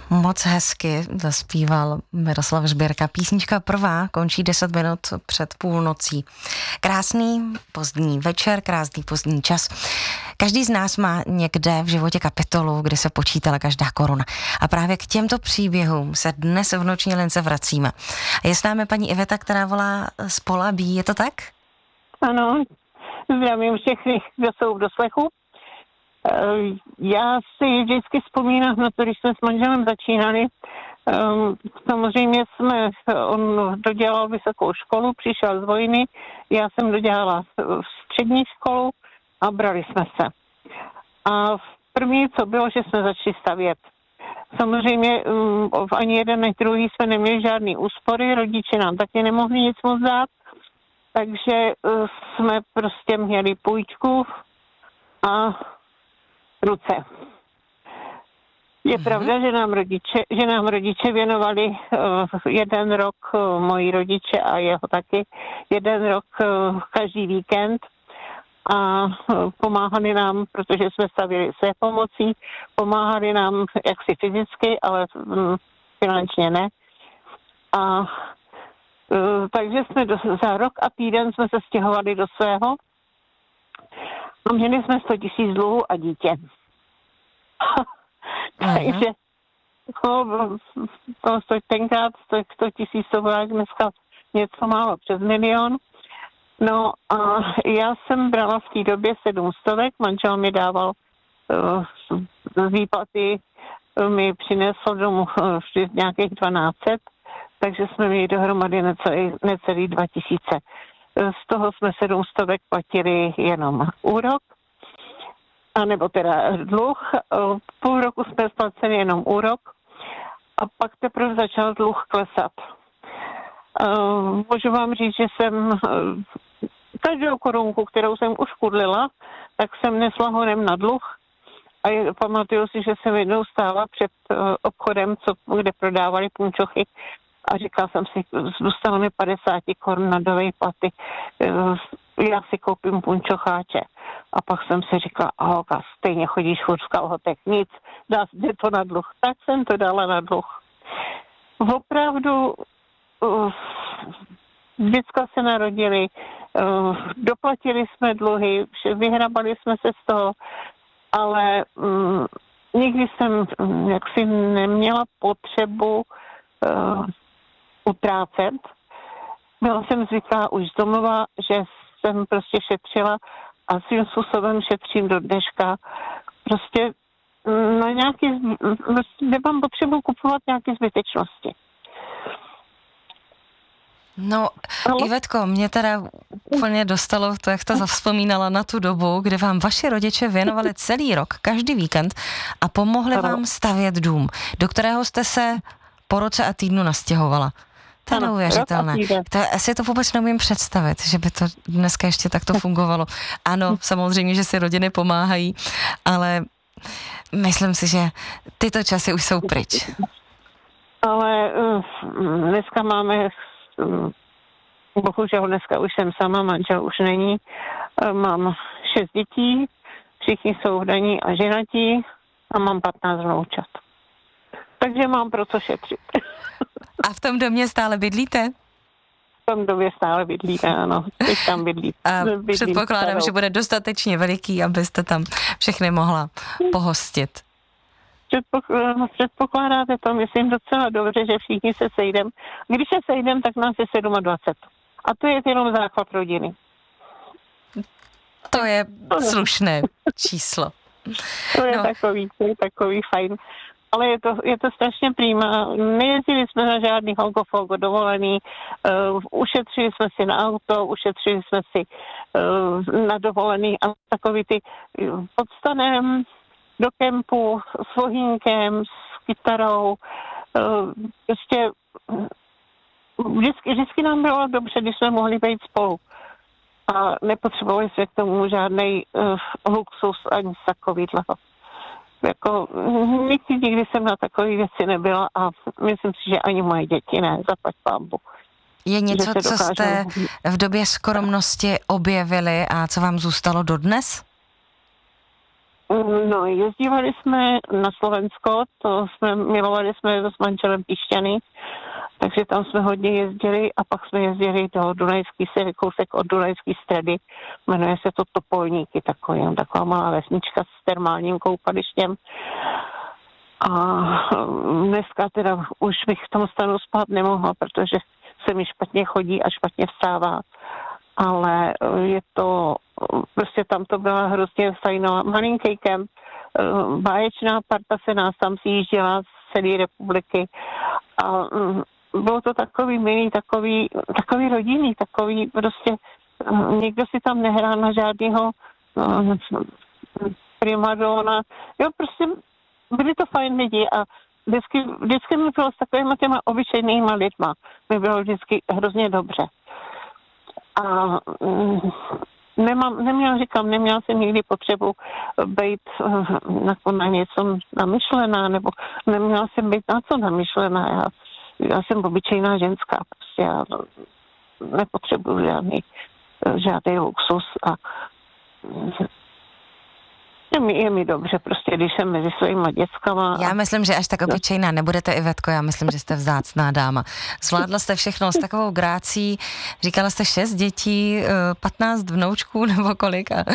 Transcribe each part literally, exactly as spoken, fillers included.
Moc hezky zaspíval Miroslav Žbírka. Písnička prvá končí deset minut před půlnocí. Krásný pozdní večer, krásný pozdní čas. Každý z nás má někde v životě kapitolu, kdy se počítala každá koruna. A právě k těmto příběhům se dnes v noční lince vracíme. A je s námi paní Iveta, která volá z Polabí, je to tak? Ano, zdravím všechny, kdo jsou v doslechu. Já si vždycky vzpomínám na to, když jsme s manželem začínali. Samozřejmě jsme, on dodělal vysokou školu, přišel z vojny, já jsem dodělala střední školu a brali jsme se. A první, co bylo, že jsme začali stavět. Samozřejmě ani jeden, ani druhý jsme neměli žádný úspory, rodiče nám taky nemohli nic moc dát, takže jsme prostě měli půjčku a ruce. Je mm-hmm. pravda, že nám rodiče, že nám rodiče věnovali uh, jeden rok, uh, moji rodiče a jeho taky, jeden rok uh, každý víkend a uh, pomáhali nám, protože jsme stavili své pomocí, pomáhali nám jaksi fyzicky, ale um, finančně ne. A uh, takže jsme do, za rok a týden jsme se stěhovali do svého a měli jsme sto tisíc dluhů a dítě. Takže no, to tenkrát sto tisíc to bylo dneska něco málo přes milion. No a já jsem brala v té době sedm stovek, manžel mi dával uh, z výplaty, mi přinesl domů uh, nějakých dvanáct set, takže jsme měli dohromady necelý, necelý dva tisíce. Z toho jsme sedm stovek platili jenom úrok, a nebo teda dluh. Půl roku jsme splacili jenom úrok a pak teprve začal dluh klesat. Můžu vám říct, že jsem každou korunku, kterou jsem už kudlila, tak jsem nesla honem na dluh a pamatuju si, že jsem jednou stála před obchodem, co, kde prodávali punčochy a říkala jsem si, zůstalo mi padesát korun na dovej platy, já si koupím punčocháče. A pak jsem si říkala, holka, stejně chodíš furt v kalhotech, nic, dá jde to na dluh. Tak jsem to dala na dluh. Opravdu uh, děcka se narodili, uh, doplatili jsme dluhy, vyhrabali jsme se z toho, ale um, nikdy jsem um, jaksi neměla potřebu uh, utrácet. Byla jsem zvyklá už z domova, že jsem prostě šetřila a svým způsobem šetřím do dneška. Prostě na nějaký, nemám potřebu kupovat nějaké zbytečnosti. No, no, Ivetko, mě teda úplně dostalo to, jak jste zavzpomínala na tu dobu, kdy vám vaši rodiče věnovali celý rok, každý víkend a pomohli vám stavět dům, do kterého jste se po roce a týdnu nastěhovala. To je neuvěřitelné. To, asi to vůbec neumím představit, že by to dneska ještě takto fungovalo. Ano, samozřejmě, že si rodiny pomáhají, ale myslím si, že tyto časy už jsou pryč. Ale dneska máme, bohužel dneska už jsem sama, manžel už není, mám šest dětí, všichni jsou vdaní a ženatí a mám patnáct vnoučat. Takže mám pro co šetřit. A v tom domě stále bydlíte? V tom domě stále bydlíte, ano. Teď tam bydlí. A bydlím předpokládám, starou. Že bude dostatečně veliký, abyste tam všechny mohla pohostit. Předpok- předpokládáte to, myslím, docela dobře, že všichni se sejdem. Když se sejdem, tak nás je dvacet sedm. A to je jenom základ rodiny. To je slušné číslo. To je no. takový, to je takový fajn. Ale je to, je to strašně prýma. Nejezdili jsme na žádný hongo-fongo dovolený, uh, ušetřili jsme si na auto, ušetřili jsme si uh, na dovolený a takový ty uh, pod stanem do kempu s vohínkem, s kytarou. Uh, prostě uh, vždycky, vždycky nám bylo dobře, když jsme mohli být spolu. A nepotřebovali jsme k tomu žádnej uh, luxus ani takovýhleho. Jako, nikdy jsem na takové věci nebyla a myslím si, že ani moje děti ne, zaplať pánbu. Je něco, co dokážou... jste v době skromnosti objevili a co vám zůstalo dodnes? No, jezdívali jsme na Slovensko, to jsme, milovali jsme to s manželem Pišťany, takže tam jsme hodně jezdili a pak jsme jezdili do Dunajský, kousek od Dunajský Stredy, jmenuje se to Topolníky, takový, taková malá vesnička s termálním koupalištěm. A dneska teda už bych v tom stanu spát nemohla, protože se mi špatně chodí a špatně vstává. Ale je to, prostě tam to byla hrozně fajnová, malinký kemp, báječná parta se nás tam sjížděla z celé republiky a bylo to takový milý, takový, takový rodinný, takový prostě, nikdo si tam nehrál na žádného primadona, jo, prostě byli to fajn lidi a vždycky, vždycky mi bylo s takovými těma obyčejnýma lidma, mi bylo vždycky hrozně dobře. A nemám, neměla, říkám, neměla jsem nikdy potřebu být na, na něco namyšlená, nebo neměla jsem být na co namyšlená. Já, já jsem obyčejná ženská, prostě já nepotřebuji žádný, žádný luxus a je mi, je mi dobře, prostě, když jsem mezi svýma dětskama. Já myslím, že až tak obyčejná nebudete, Ivetko, já myslím, že jste vzácná dáma. Zvládla jste všechno s takovou grácí, říkala jste šest dětí, patnáct vnoučků nebo kolik a,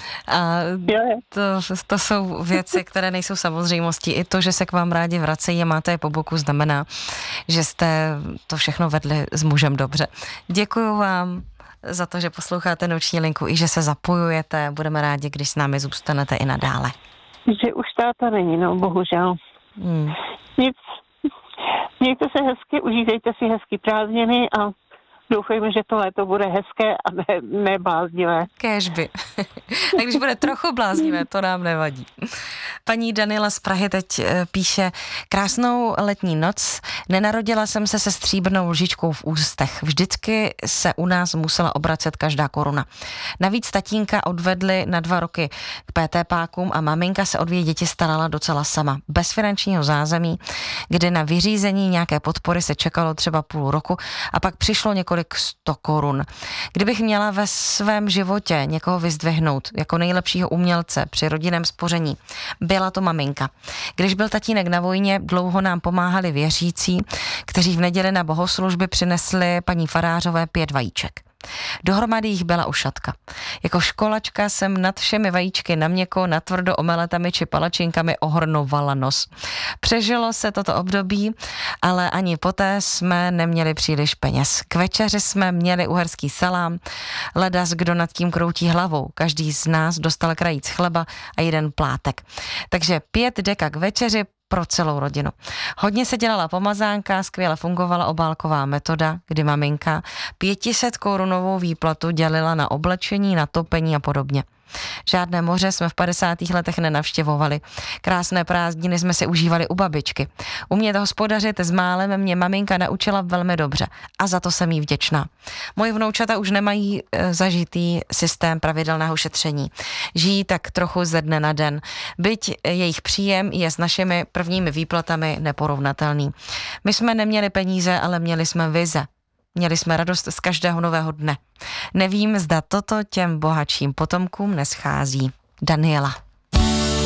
a to, to jsou věci, které nejsou samozřejmostí. I to, že se k vám rádi vracejí a máte je po boku, znamená, že jste to všechno vedli s mužem dobře. Děkuju vám za to, že posloucháte Noční linku i že se zapojujete. Budeme rádi, když s námi zůstanete i nadále. Že už táta není, no bohužel. Hmm. Nic. Mějte se hezky, užívejte si hezký prázdniny a doufejme, že to léto bude hezké a ne, ne bláznivé. Kéžby. A když bude trochu bláznivé, to nám nevadí. Paní Daniela z Prahy teď píše: krásnou letní noc, nenarodila jsem se se stříbrnou lžičkou v ústech. Vždycky se u nás musela obracet každá koruna. Navíc tatínka odvedli na dva roky k pétépákům a maminka se o dvě děti starala docela sama. Bez finančního zázemí, kdy na vyřízení nějaké podpory se čekalo třeba půl roku a pak přišlo několik sto korun. Kdybych měla ve svém životě někoho vyzdvihnout jako nejlepšího umělce při rodinném spoření, byla to maminka. Když byl tatínek na vojně, dlouho nám pomáhali věřící, kteří v neděli na bohoslužby přinesli paní farářové pět vajíček. Dohromady jich byla ušatka. Jako školačka jsem nad všemi vajíčky na měko, natvrdo omeletami či palačinkami ohrnovala nos. Přežilo se toto období, ale ani poté jsme neměli příliš peněz. K večeři jsme měli uherský salám, ledas kdo nad tím kroutí hlavou. Každý z nás dostal krajíc chleba a jeden plátek. Takže pět deka k večeři pro celou rodinu. Hodně se dělala pomazánka, skvěle fungovala obálková metoda, kdy maminka pětiset korunovou výplatu dělila na oblečení, na topení a podobně. Žádné moře jsme v padesátých letech nenavštěvovali. Krásné prázdniny jsme si užívali u babičky. Umět hospodařit s málem mě maminka naučila velmi dobře a za to jsem jí vděčná. Moji vnoučata už nemají e, zažitý systém pravidelného šetření. Žijí tak trochu ze dne na den. Byť jejich příjem je s našimi prvními výplatami neporovnatelný. My jsme neměli peníze, ale měli jsme vize. Měli jsme radost z každého nového dne. Nevím, zda toto těm bohatším potomkům neschází. Daniela.